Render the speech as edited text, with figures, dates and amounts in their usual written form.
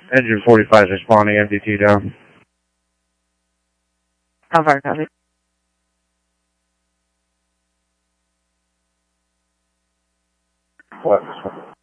Engine 45 is responding, MDT down. How far, copy? What?